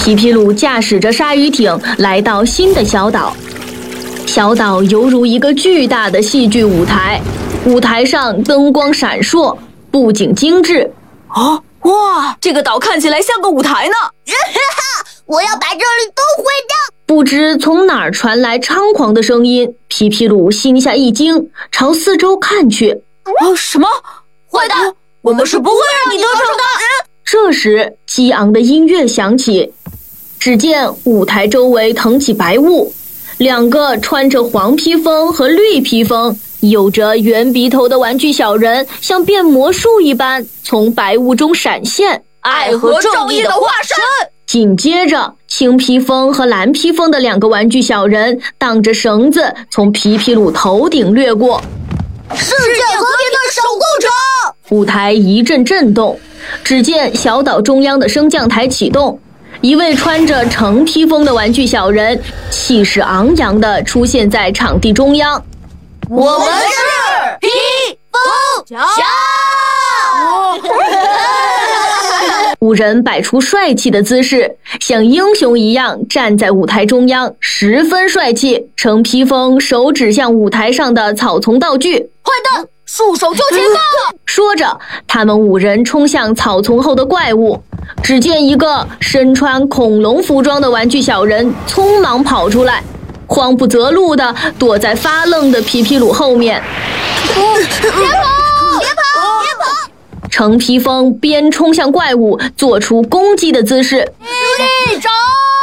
皮皮鲁驾驶着鲨鱼艇来到新的小岛，小岛犹如一个巨大的戏剧舞台，舞台上灯光闪烁，布景精致。 哦，哇，这个岛看起来像个舞台呢！ 我要把这里都毁掉！ 不知从哪儿传来猖狂的声音，皮皮鲁心下一惊，朝四周看去。 什么？坏蛋！我们是不会让你得逞的！ 这时，激昂的音乐响起，只见舞台周围腾起白雾，两个穿着黄披风和绿披风、有着圆鼻头的玩具小人像变魔术一般从白雾中闪现， 爱和正义的化身。 紧接着，青披风和蓝披风的两个玩具小人荡着绳子从皮皮鲁头顶掠过。 世界和平的守护者！ 舞台一阵震动，只见小岛中央的升降台启动，一位穿着橙披风的玩具小人气势昂扬地出现在场地中央。 我们是披风侠！ 五人摆出帅气的姿势，像英雄一样站在舞台中央，十分帅气。橙披风手指向舞台上的草丛道具， 坏蛋，束手就擒吧！ 说着，他们五人冲向草丛后的怪物。只见一个身穿恐龙服装的玩具小人匆忙跑出来，慌不择路地躲在发愣的皮皮鲁后面。 别跑！别跑！别跑！ 橙披风边冲向怪物，做出攻击的姿势。 立正！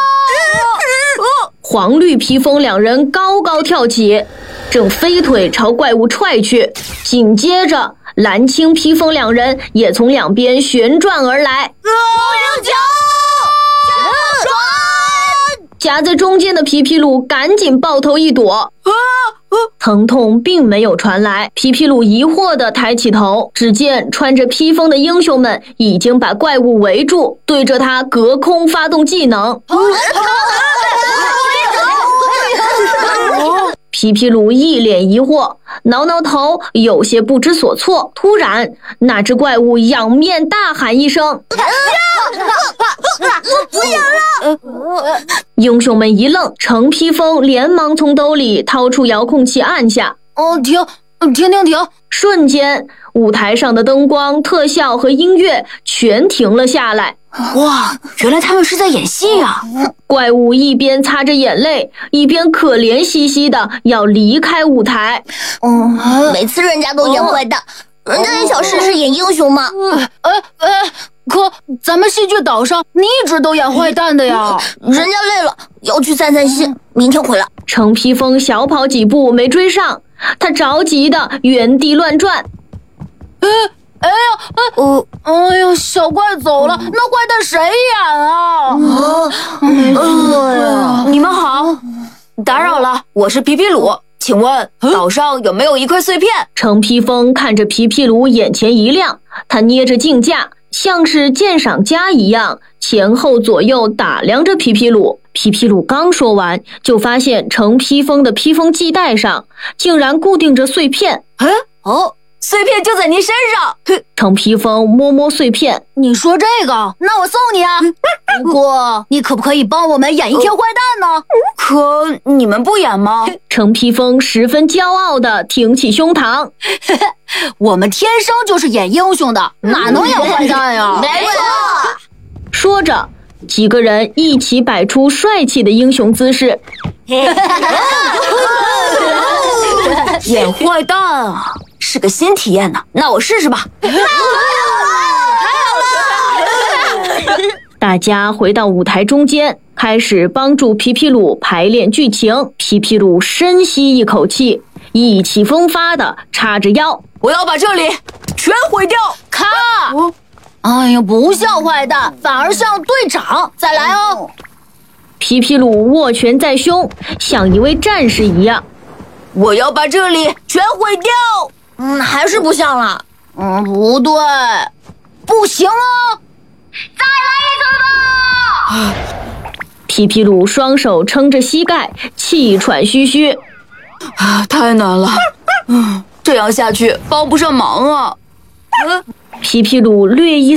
黄绿披风两人高高跳起，正飞腿朝怪物踹去。紧接着，蓝青披风两人也从两边旋转而来。夹在中间的皮皮鲁赶紧抱头一躲。疼痛并没有传来，皮皮鲁疑惑地抬起头，只见穿着披风的英雄们已经把怪物围住，对着他隔空发动技能。皮皮鲁一脸疑惑，挠挠头，有些不知所措。突然，那只怪物仰面大喊一声：“ 不要了！” 英雄们一愣，橙披风连忙从兜里掏出遥控器按下。 停！ 瞬间，舞台上的灯光、特效和音乐全停了下来。 哇，原来他们是在演戏啊！ 怪物一边擦着眼泪，一边可怜兮兮的要离开舞台。 每次人家都演坏蛋，人家也想试试演英雄嘛。 可咱们戏剧岛上你一直都演坏蛋的呀。 人家累了，要去散散心，明天回来。 橙披风小跑几步没追上，他着急的原地乱转。 哎呀，小怪走了，那坏蛋谁演啊？没错呀。你们好，打扰了，我是皮皮鲁，请问岛上有没有一块碎片？ 橙披风看着皮皮鲁，眼前一亮，他捏着镜架，像是鉴赏家一样，前后左右打量着皮皮鲁。皮皮鲁刚说完，就发现橙披风的披风系带上竟然固定着碎片。 碎片就在您身上。 橙披风摸摸碎片， 你说这个，那我送你啊。不过你可不可以帮我们演一天坏蛋呢？可你们不演吗？ 橙披风十分骄傲地挺起胸膛。 我们天生就是演英雄的，哪能演坏蛋呀？ 没错。 说着，几个人一起摆出帅气的英雄姿势。 演坏蛋啊，是个新体验呢，那我试试吧。太好了！大家回到舞台中间，开始帮助皮皮鲁排练剧情。皮皮鲁深吸一口气，意气风发地叉着腰， 我要把这里全毁掉！咔！哎呀，不像坏蛋，反而像队长。再来哦！ 皮皮鲁握拳在胸，像一位战士一样。 我要把这里全毁掉！ 还是不像了。 不对，不行啊！ 再来一次吧！ 皮皮鲁双手撑着膝盖，气喘吁吁。 太难了，这样下去帮不上忙啊。 皮皮鲁略一